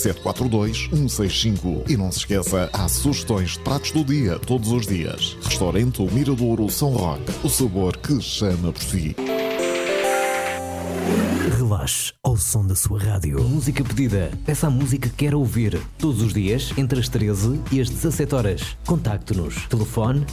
742 165. E não se esqueça, há sugestões de pratos do dia, todos os dias. Restaurante O Miradouro São Roque. O sabor que chama por si. Relaxe ao som da sua rádio. Música pedida. Peça a música que quer ouvir. Todos os dias, entre as 13 e as 17 horas. Contacte-nos. Telefone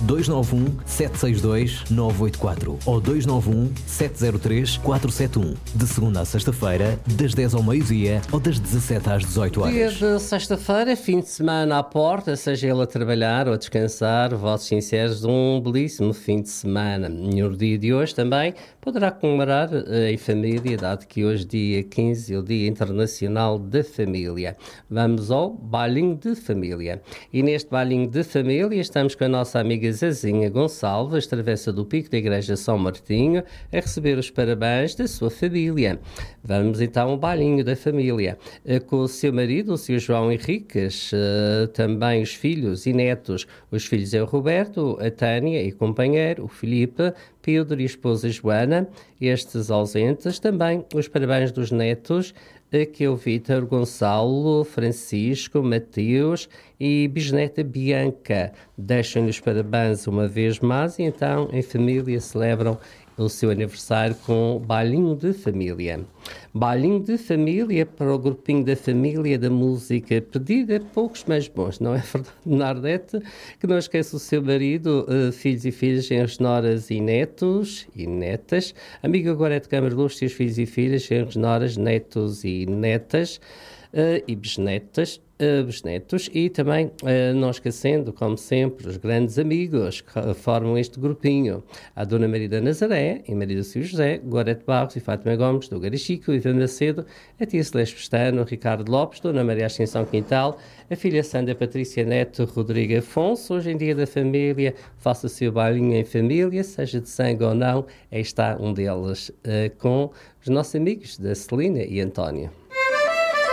291-762-984 ou 291-703-471. De segunda a sexta-feira, das 10 ao meio-dia ou das 17 às 18 horas. Dia de sexta-feira, fim de semana à porta, seja ele a trabalhar ou a descansar, votos sinceros de um belíssimo fim de semana. No dia de hoje também poderá comemorar em família, dado que hoje, dia 15, é o Dia Internacional da Família. Vamos ao bailinho de família. E neste bailinho de família estamos com a nossa amiga Zezinha Gonçalves, travessa do Pico da Igreja São Martinho, a receber os parabéns da sua família. Vamos então ao bailinho da família. Com o seu marido, o Sr. João Henriques, também os filhos e netos. Os filhos é o Roberto, a Tânia e companheiro, o Filipe, Pedro e a esposa Joana, estes ausentes. Também os parabéns dos netos, que é o Vítor, Gonçalo, Francisco, Mateus e bisneta Bianca. Deixam-lhe os parabéns uma vez mais e então em família celebram o seu aniversário com o bailinho de família. Bailinho de família para o grupinho da família da música pedida, poucos mais bons, não é verdade, Nardete? Que não esquece o seu marido, filhos e filhas, genros, noras e netos e netas. Amigo agora é de Câmara de Luz, seus filhos e filhas, genros, noras, netos e netas e bisnetas. Bisnetos e também, não esquecendo, como sempre, os grandes amigos que formam este grupinho. A Dona Maria da Nazaré e Maria do Silvio José, Gorete Barros e Fátima Gomes, do Garichico, Ivan Macedo, a tia Celeste Pestano, Ricardo Lopes, Dona Maria Ascensão Quintal, a filha Sandra Patrícia Neto, Rodrigo Afonso. Hoje em dia da família, faça o seu bailinho em família, seja de sangue ou não, aí está um deles, com os nossos amigos da Celina e António.